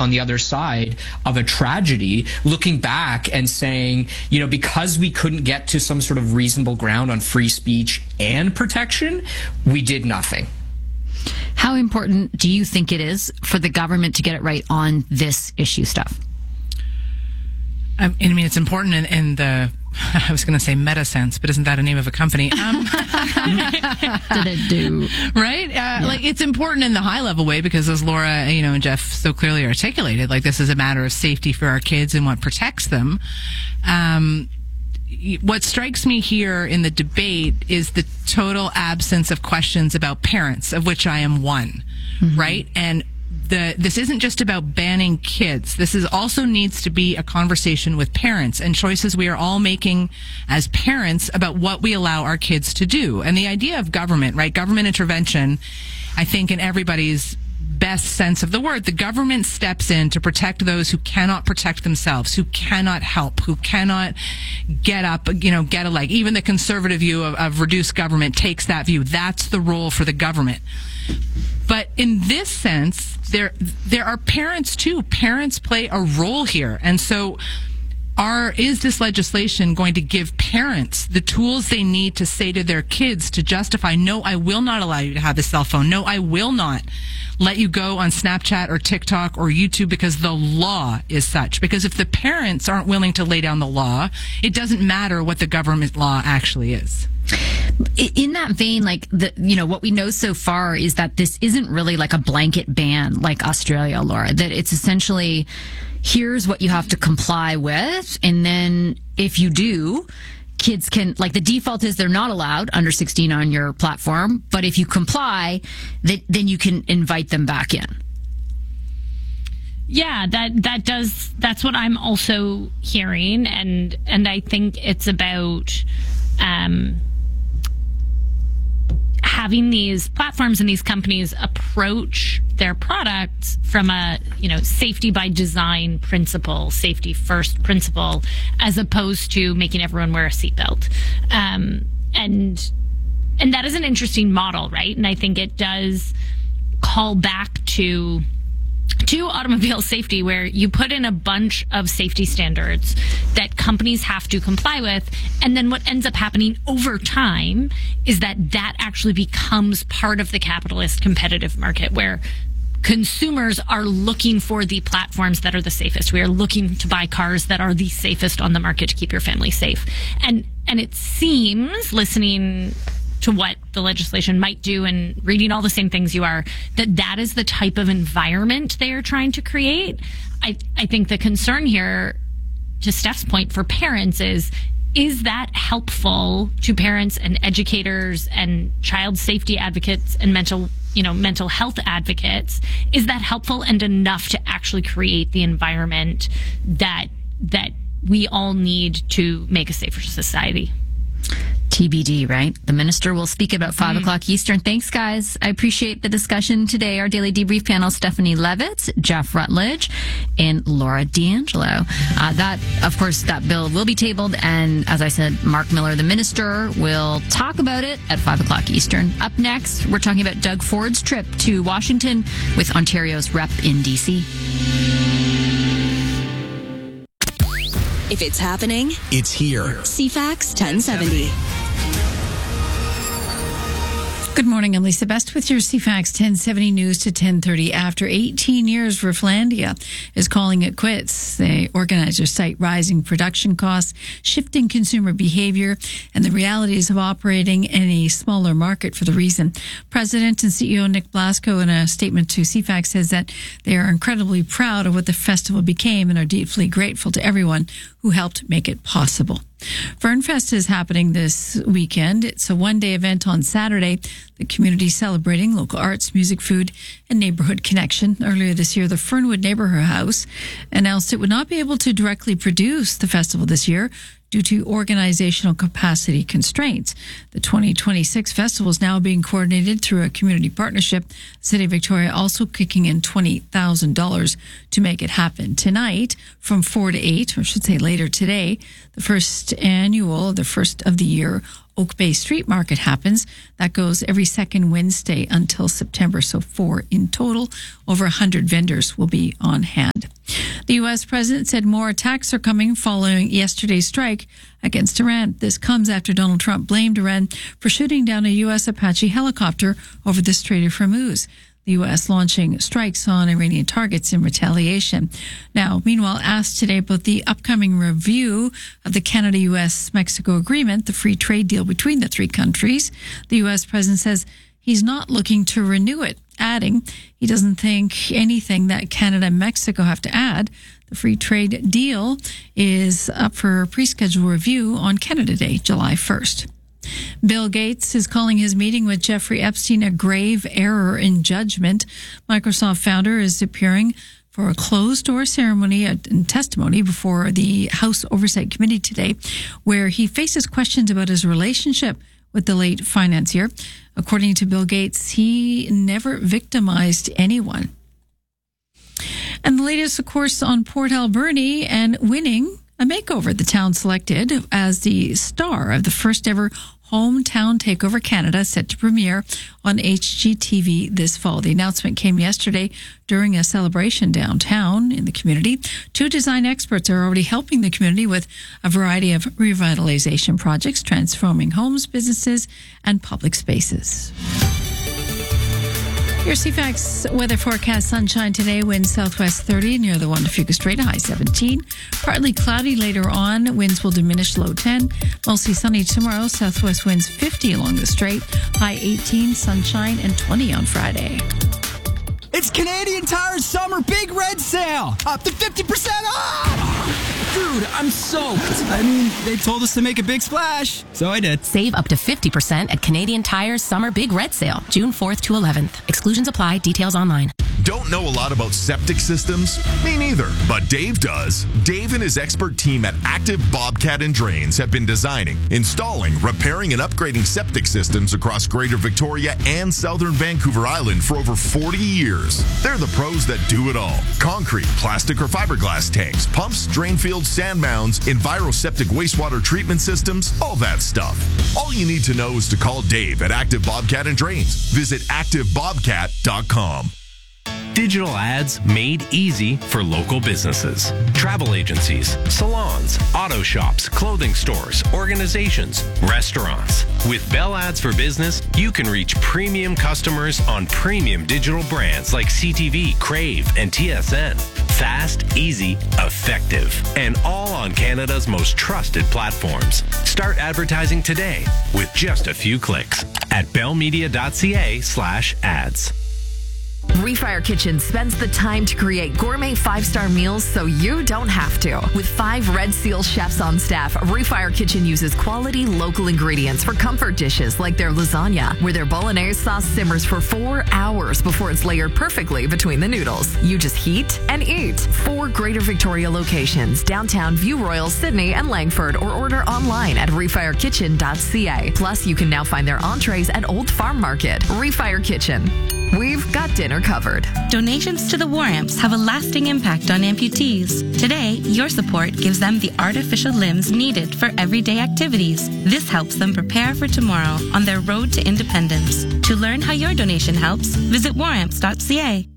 on the other side of a tragedy, looking back and saying, because we couldn't get to some sort of reasonable ground on free speech and protection, we did nothing. How important do you think it is for the government to get it right on this issue stuff? I mean, it's important in the, I was going to say meta sense, but isn't that a name of a company? Did it do? Right? Like, it's important in the high level way because as Laura, and Jeff so clearly articulated, like, this is a matter of safety for our kids and what protects them. What strikes me here in the debate is the total absence of questions about parents, of which I am one, right? And this isn't just about banning kids. This is also needs to be a conversation with parents and choices we are all making as parents about what we allow our kids to do. And the idea of government, right? Government intervention, I think in everybody's best sense of the word, the government steps in to protect those who cannot protect themselves, who cannot help, who cannot get up, get a leg. Even the conservative view of reduced government takes that view. That's the role for the government. But in this sense, there are parents too. Parents play a role here. And so is this legislation going to give parents the tools they need to say to their kids to justify, no, I will not allow you to have a cell phone. No, I will not let you go on Snapchat or TikTok or YouTube because the law is such. Because if the parents aren't willing to lay down the law, it doesn't matter what the government law actually is. In that vein, what we know so far is that this isn't really like a blanket ban like Australia, Laura, that it's essentially, here's what you have to comply with. And then if you do, kids can, the default is they're not allowed under 16 on your platform. But if you comply, then you can invite them back in. Yeah, that's what I'm also hearing. And I think it's about, having these platforms and these companies approach their products from a, safety by design principle, safety first principle, as opposed to making everyone wear a seatbelt. And that is an interesting model, right? And I think it does call back to automobile safety, where you put in a bunch of safety standards that companies have to comply with. And then what ends up happening over time is that actually becomes part of the capitalist competitive market, where consumers are looking for the platforms that are the safest. We are looking to buy cars that are the safest on the market to keep your family safe. And it seems, listening to what the legislation might do and reading all the same things you are, that is the type of environment they are trying to create. I think the concern here, to Steph's point, for parents is that helpful to parents and educators and child safety advocates and mental health advocates? Is that helpful and enough to actually create the environment that we all need to make a safer society? TBD, right? The minister will speak about 5 o'clock Eastern. Thanks, guys. I appreciate the discussion today. Our daily debrief panel, Stephanie Levitz, Jeff Rutledge, and Laura D'Angelo. That bill will be tabled. And as I said, Mark Miller, the minister, will talk about it at 5 o'clock Eastern. Up next, we're talking about Doug Ford's trip to Washington with Ontario's rep in D.C. If it's happening, it's here. CFAX 1070. Good morning. I'm Lisa Best with your CFAX 1070 news to 1030. After 18 years, Rifflandia is calling it quits. The organizers cite rising production costs, shifting consumer behavior, and the realities of operating in a smaller market for the reason. President and CEO Nick Blasco, in a statement to CFAX, says that they are incredibly proud of what the festival became and are deeply grateful to everyone who helped make it possible. Fernfest is happening this weekend. It's a one-day event on Saturday. The community celebrating local arts, music, food, and neighborhood connection. Earlier this year, the Fernwood Neighborhood House announced it would not be able to directly produce the festival this year due to organizational capacity constraints. The 2026 festival is now being coordinated through a community partnership. The City of Victoria also kicking in $20,000 to make it happen. Tonight, from 4 to 8, or I should say later today, the first of the year Oak Bay Street Market happens. That goes every second Wednesday until September, so 4 in total. Over 100 vendors will be on hand. The U.S. president said more attacks are coming following yesterday's strike against Iran. This comes after Donald Trump blamed Iran for shooting down a U.S. Apache helicopter over the Strait of Hormuz. The U.S. launching strikes on Iranian targets in retaliation. Now, meanwhile, asked today about the upcoming review of the Canada-U.S.-Mexico agreement, the free trade deal between the three countries, the U.S. president says he's not looking to renew it, adding he doesn't think anything that Canada and Mexico have to add. The free trade deal is up for pre-scheduled review on Canada Day, July 1st. Bill Gates is calling his meeting with Jeffrey Epstein a grave error in judgment. Microsoft founder is appearing for a closed-door ceremony and testimony before the House Oversight Committee today, where he faces questions about his relationship with the late financier. According to Bill Gates, he never victimized anyone. And the latest, of course, on Port Alberni and winning a makeover. The town selected as the star of the first ever Hometown Takeover Canada, set to premiere on HGTV this fall. The announcement came yesterday during a celebration downtown in the community. 2 design experts are already helping the community with a variety of revitalization projects, transforming homes, businesses, and public spaces. Your CFAX weather forecast: sunshine today, winds southwest 30 near the Juan de Fuca Strait, high 17. Partly cloudy later on, winds will diminish, low 10. Mostly sunny tomorrow, southwest winds 50 along the strait, high 18, sunshine, and 20 on Friday. It's Canadian Tire's summer big red sale, up to 50% off! Dude, I'm soaked. I mean, they told us to make a big splash, so I did. Save up to 50% at Canadian Tire's Summer Big Red Sale, June 4th to 11th. Exclusions apply. Details online. Don't know a lot about septic systems? Me neither, but Dave does. Dave and his expert team at Active Bobcat and Drains have been designing, installing, repairing, and upgrading septic systems across Greater Victoria and Southern Vancouver Island for over 40 years. They're the pros that do it all. Concrete, plastic, or fiberglass tanks, pumps, drain fields, sand mounds, enviroseptic wastewater treatment systems, all that stuff. All you need to know is to call Dave at Active Bobcat and Drains. Visit ActiveBobcat.com. Digital ads made easy for local businesses. Travel agencies, salons, auto shops, clothing stores, organizations, restaurants. With Bell Ads for Business, you can reach premium customers on premium digital brands like CTV, Crave, and TSN. Fast, easy, effective, and all on Canada's most trusted platforms. Start advertising today with just a few clicks at bellmedia.ca/ads. Refire Kitchen spends the time to create gourmet 5-star meals so you don't have to. With 5 Red Seal chefs on staff, Refire Kitchen uses quality local ingredients for comfort dishes like their lasagna, where their bolognese sauce simmers for 4 hours before it's layered perfectly between the noodles. You just heat and eat. 4 Greater Victoria locations: downtown, View Royal, Sydney, and Langford, or order online at refirekitchen.ca. Plus, you can now find their entrees at Old Farm Market. Refire Kitchen. We've got dinner covered. Donations to the War Amps have a lasting impact on amputees. Today, your support gives them the artificial limbs needed for everyday activities. This helps them prepare for tomorrow on their road to independence. To learn how your donation helps, visit waramps.ca.